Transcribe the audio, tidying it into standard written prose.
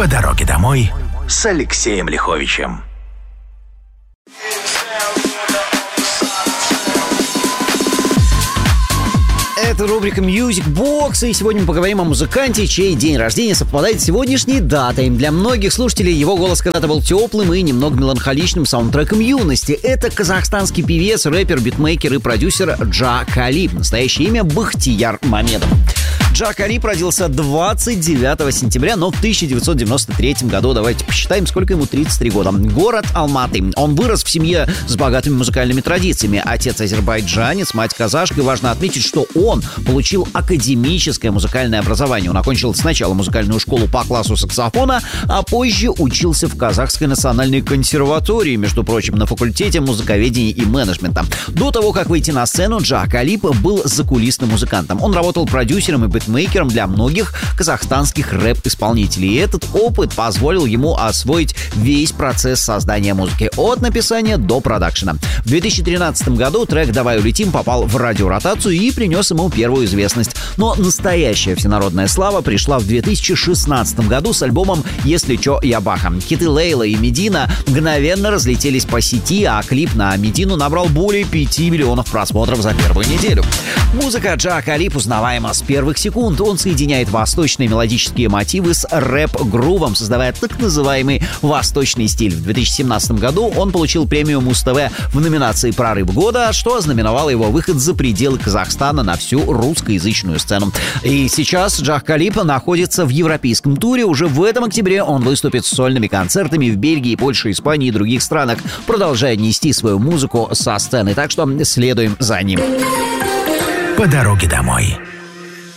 По дороге домой с Алексеем Лиховичем. Это рубрика Music Box, и сегодня мы поговорим о музыканте, чей день рождения совпадает с сегодняшней датой. Для многих слушателей его голос когда-то был теплым и немного меланхоличным саундтреком юности. Это казахстанский певец, рэпер, битмейкер и продюсер Джа Калиб. Настоящее имя — Бахтияр Мамедов. Джа Калиб родился 29 сентября, но в 1993 году. Давайте посчитаем, сколько ему: 33 года. Город Алматы. Он вырос в семье с богатыми музыкальными традициями. Отец азербайджанец, мать казашка. И важно отметить, что он получил академическое музыкальное образование. Он окончил сначала музыкальную школу по классу саксофона, а позже учился в Казахской национальной консерватории, между прочим, на факультете музыковедения и менеджмента. До того, как выйти на сцену, Джа Калиб был закулисным музыкантом. Он работал продюсером и битмейкером для многих казахстанских рэп-исполнителей. И этот опыт позволил ему освоить весь процесс создания музыки, от написания до продакшена. В 2013 году трек «Давай улетим» попал в радиоротацию и принес ему первую известность. Но настоящая всенародная слава пришла в 2016 году с альбомом «Если чё, я Баха». Хиты Лейла и Медина мгновенно разлетелись по сети, а клип на Медину набрал более 5 миллионов просмотров за первую неделю. Музыка Джа Калиб узнаваема с первых секунд. Он соединяет восточные мелодические мотивы с рэп-грувом, создавая так называемый восточный стиль. В 2017 году он получил премию Муз-ТВ в номинации «Прорыв года», что ознаменовало его выход за пределы Казахстана на всю русскоязычную сцену. И сейчас Джа Калиб находится в европейском туре. Уже в этом октябре он выступит с сольными концертами в Бельгии, Польше, Испании и других странах, продолжая нести свою музыку со сцены. Так что следуем за ним. По дороге домой.